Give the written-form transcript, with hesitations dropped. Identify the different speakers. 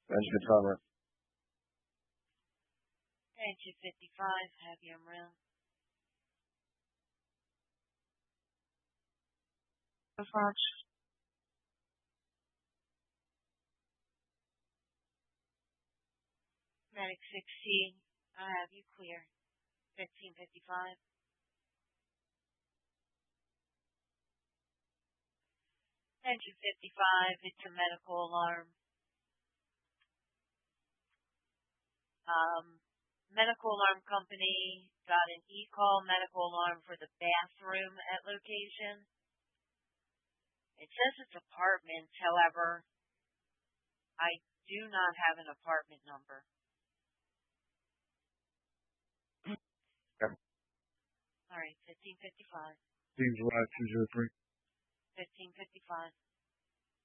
Speaker 1: Benjamin Farmer.
Speaker 2: Engine 55, heavy on round.
Speaker 3: Response.
Speaker 2: Medic 16, I have you clear. 1555. Engine 55, it's a medical alarm. Medical alarm company got an e-call medical alarm for the bathroom at location. It says it's apartments, however, I do not have an apartment number.
Speaker 1: Okay.
Speaker 2: All right, 1555.
Speaker 3: Please, 203.
Speaker 2: 1555.